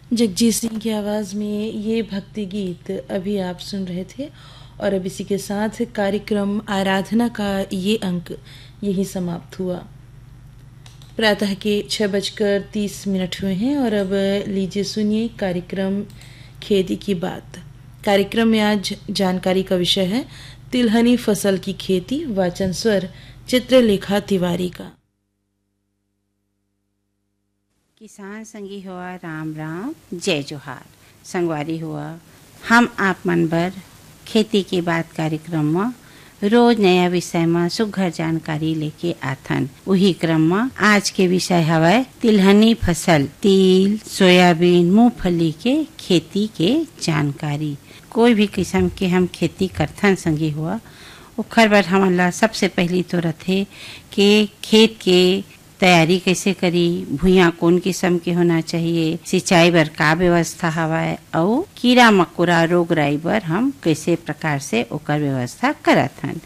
जगजीत सिंह की आवाज़ में ये भक्ति गीत अभी आप सुन रहे थे। और अब इसी के साथ कार्यक्रम आराधना का ये अंक यही समाप्त हुआ। प्रातः के 6:30 हुए हैं और अब लीजिए सुनिए कार्यक्रम खेती की बात। कार्यक्रम में आज जानकारी का विषय है तिलहनी फसल की खेती। वाचन स्वर चित्रलेखा तिवारी का। किसान संगी हुआ राम राम जय जोहार। संगवारी हुआ हम आप मन बर खेती के बात कार्यक्रम में रोज नया विषय में सुघर जानकारी लेके आथन। वही क्रम में आज के विषय हवय तिलहनी फसल, तिल, सोयाबीन, मूंगफली के खेती के जानकारी। कोई भी किस्म के हम खेती करथन संगी हुआ ओखर बर हमन ला सबसे पहली तो रथे कि खेत के तैयारी कैसे करी, भुइयां कौन किस्म के होना चाहिए, सिंचाई बर का व्यवस्था हवाए और कीड़ा मकोड़ा रोग राई बर हम कैसे प्रकार से ओकर व्यवस्था करत हन।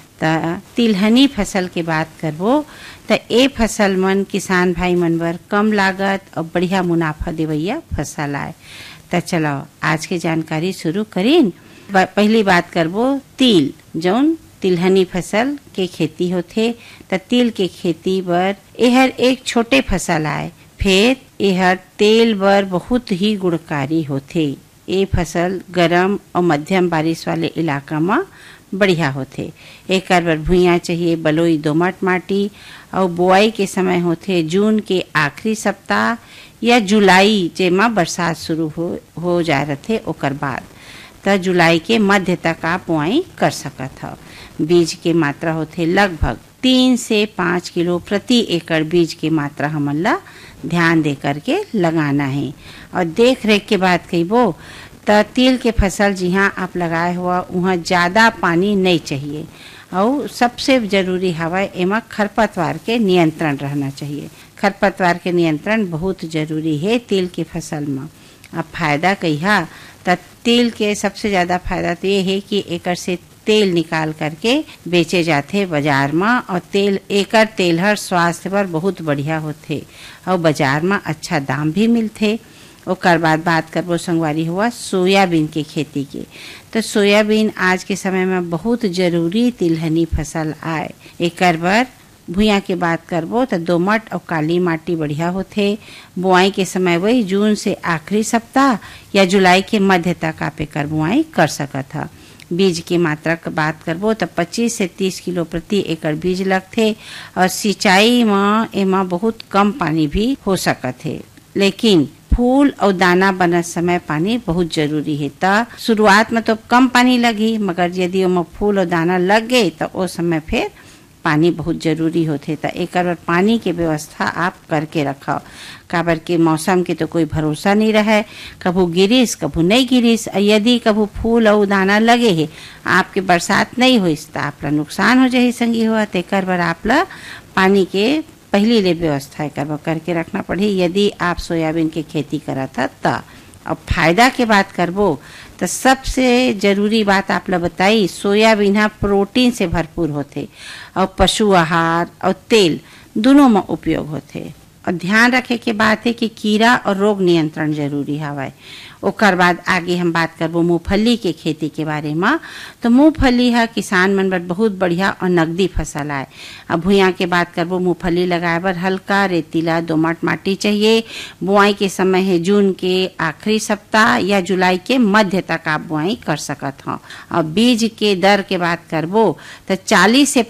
त तिलहनी फसल के बात करबो त ए फसल मन किसान भाई मन बर कम लागत और बढ़िया मुनाफा देवैया फसल आए। त चलो आज के जानकारी शुरू करीन। पहली बात करबो तिल। जौन तिलहनी फसल के खेती होथे त तिल के खेती बर एहर एक छोटे फसल आए, फिर एहर तेल बर बहुत ही गुणकारी होथे। ए फसल गरम और मध्यम बारिश वाले इलाका में बढ़िया होथे। एकर बर भुइयां चाहिए बलुई दोमट माटी और बुआई के समय होथे जून के आखिरी सप्ताह या जुलाई जेमा बरसात शुरू हो जा रथे ओकर बाद। त जुलाई के मध्य तक आप बुआई कर सकत हो। बीज के मात्रा होथे लगभग 3 से 5 किलो प्रति एकड़ बीज की मात्रा हमन ला ध्यान दे करके लगाना है। और देख रेख के बात कहिबो त तिल के फसल जहाँ आप लगाए हुआ वहाँ ज़्यादा पानी नहीं चाहिए और सबसे जरूरी हवा एमा खरपतवार के नियंत्रण रहना चाहिए। खरपतवार के नियंत्रण बहुत जरूरी है तिल के फसल में। अब फायदा कहिया त तिल के सबसे ज़्यादा फायदा तो ये है कि एकर से तेल निकाल करके बेचे जाते बाजार में और एकर तेल हर स्वास्थ्य पर बहुत बढ़िया होते और बाजार में अच्छा दाम भी मिलते। ओकर बाद बात करबो संगवारी हुआ सोयाबीन के खेती के। तो सोयाबीन आज के समय में बहुत जरूरी तिलहनी फसल आए। एकर बर भुइयां के बात करबो तो दोमट और काली माटी बढ़िया होथे। बुआई के समय वही जून से आखिरी सप्ताह या जुलाई के मध्य तक आप एकर बुआई कर सकत ह। बीज की मात्रा की बात करबो तो 25 से 30 किलो प्रति एकड़ बीज लगथे और सिंचाई में एमा बहुत कम पानी भी हो सकत है। लेकिन फूल और दाना बनत समय पानी बहुत जरूरी है। त शुरुआत में तो कम पानी लगी मगर यदि ओमा फूल और दाना लग गए तो उस समय फिर पानी बहुत जरूरी होते। त एकर पानी के व्यवस्था आप करके रखो। काबर के मौसम के तो कोई भरोसा नहीं रहे, कभू गिरिस कभू नहीं गिरिस। यदि कभू फूल और दाना लगे है आपके बरसात नहीं हुई तो आप ला नुकसान हो जाए संगी हुआ। तो एकर बर आप ला पानी के पहली ले व्यवस्था करके रखना पड़ी यदि आप सोयाबीन के खेती करत ह त। अब फायदा के बात करबो तो सबसे जरूरी बात आप ला बताई सोयाबीन प्रोटीन से भरपूर होते और पशु आहार और तेल दोनों में उपयोग होते। और ध्यान रखे के बात है कि कीड़ा और रोग नियंत्रण जरूरी हवाए। ओकर बाद आगे हम बात करबो मूंगफली के खेती के बारे में। तो मूंगफली है किसान मन बर बहुत बढ़िया और नगदी फसल आए। अब भुइयां के बात करबो मूंगफली लगाए बर हल्का रेतीला दोमट माटी चाहिए। बुआई के समय है जून के आखिरी सप्ताह या जुलाई के मध्य तक आप बुआई कर सकत हो। और बीज के दर के बात करबो तो 40 से